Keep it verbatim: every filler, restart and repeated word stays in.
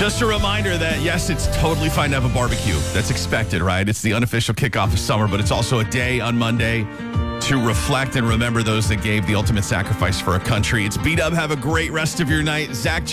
Just a reminder that, yes, it's totally fine to have a barbecue. That's expected, right? It's the unofficial kickoff of summer, but it's also a day on Monday to reflect and remember those that gave the ultimate sacrifice for a country. It's B-Dub. Have a great rest of your night. Zach